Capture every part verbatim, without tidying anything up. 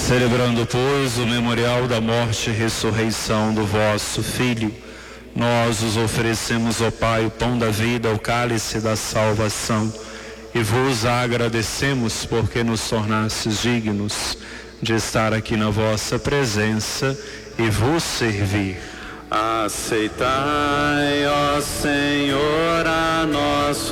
Celebrando, pois, o memorial da morte e ressurreição do vosso Filho, nós os oferecemos, ó Pai, o pão da vida, o cálice da salvação, e vos agradecemos porque nos tornastes dignos de estar aqui na vossa presença e vos servir. Aceitai, ó Senhor, a nossa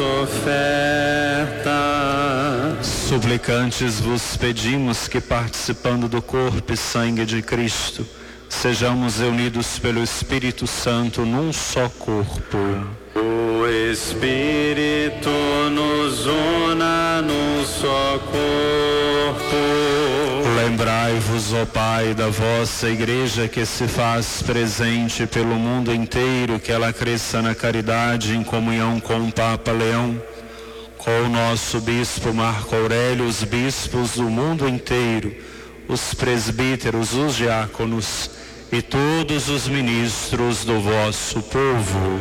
oferta. Suplicantes vos pedimos que, participando do corpo e sangue de Cristo, sejamos unidos pelo Espírito Santo num só corpo. O Espírito nos una num só corpo. Lembrai-vos, ó Pai, da vossa Igreja que se faz presente pelo mundo inteiro, que ela cresça na caridade em comunhão com o Papa Leão, com o nosso Bispo Marco Aurélio, os bispos do mundo inteiro, os presbíteros, os diáconos e todos os ministros do vosso povo.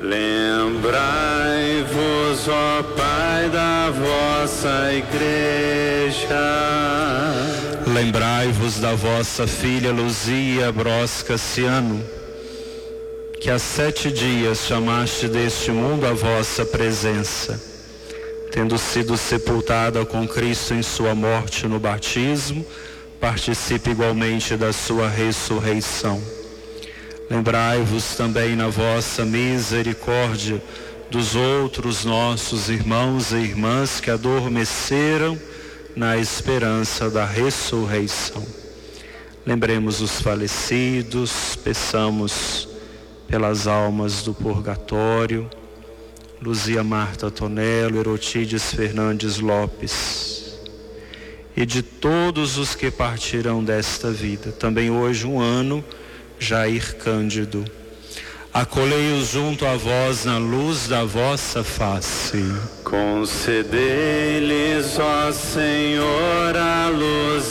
Lembrai-vos, ó Pai, da vossa Igreja. Lembrai-vos da vossa filha Luzia Bros Cassiano, que há sete dias chamaste deste mundo a vossa presença, tendo sido sepultada com Cristo em sua morte no batismo, participe igualmente da sua ressurreição. Lembrai-vos também na vossa misericórdia dos outros nossos irmãos e irmãs que adormeceram na esperança da ressurreição. Lembremos os falecidos, peçamos pelas almas do purgatório, Luzia Marta Tonello, Erotides Fernandes Lopes, e de todos os que partirão desta vida. Também hoje um ano, Jair Cândido. Acolhei-os junto a vós na luz da vossa face. Concedei-lhes, ó Senhor, a luz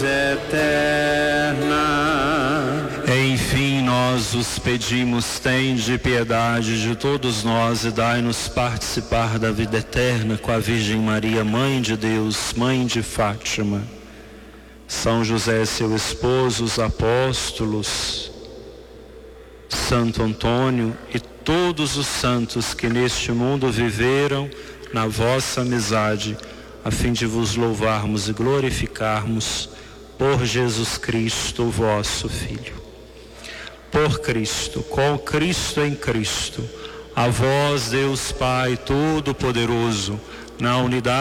eterna. Enfim, nós os pedimos, tende piedade de todos nós e dai-nos participar da vida eterna com a Virgem Maria, Mãe de Deus, Mãe de Fátima. São José, seu esposo, os apóstolos, Santo Antônio e todos os santos que neste mundo viveram na vossa amizade, a fim de vos louvarmos e glorificarmos por Jesus Cristo, vosso Filho. Por Cristo, com Cristo em Cristo, a vós, Deus Pai Todo-Poderoso, na unidade